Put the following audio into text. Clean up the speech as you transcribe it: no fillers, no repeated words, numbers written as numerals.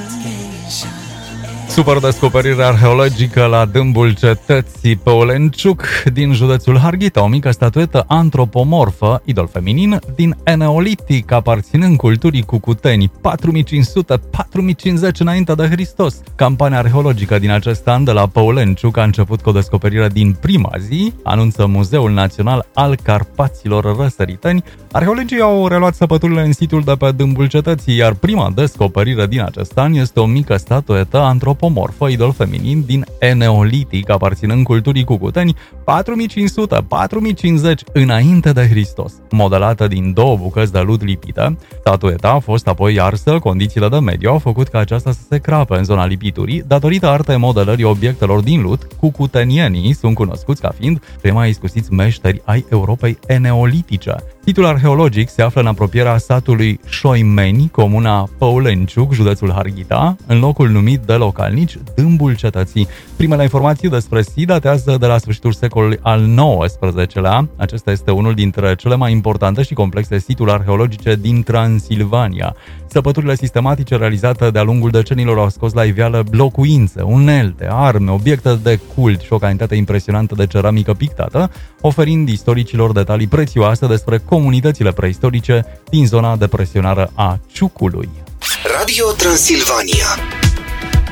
Super descoperire arheologică la dâmbul cetății Păulenciuc din județul Harghita, o mică statuetă antropomorfă, idol feminin, din Eneolitic, aparținând culturii cucuteni, 4500-4050 înainte de Hristos. Campania arheologică din acest an de la Păulenciuc a început cu o descoperire din prima zi, anunță Muzeul Național al Carpaților Răsăriteni. Arheologii au reluat săpăturile în situl de pe dâmbul cetății, iar prima descoperire din acest an este o mică statuetă antropomorfă, idol feminin, din Eneolitic, aparținând culturii cucuteni, 4500-4050 înainte de Hristos. Modelată din două bucăți de lut lipite, statueta a fost apoi arsă. Condițiile de mediu au făcut ca aceasta să se crape în zona lipiturii. Datorită artei modelării obiectelor din lut, cucutenienii sunt cunoscuți ca fiind cei mai iscusiți meșteri ai Europei eneolitice. Situl arheologic se află în apropierea satului Șoimeni, comuna Păulenciuc, județul Harghita, în locul numit de localnici Dâmbul Cetății. Primele informații despre sit datează de la sfârșitul secolului al XIX-lea. Acesta este unul dintre cele mai importante și complexe situri arheologice din Transilvania. Săpăturile sistematice realizate de-a lungul decenilor au scos la iveală locuințe, unelte, arme, obiecte de cult și o cantitate impresionantă de ceramică pictată, oferind istoricilor detalii prețioase despre comunitățile preistorice din zona de presionare a Ciucului. Radio Transilvania.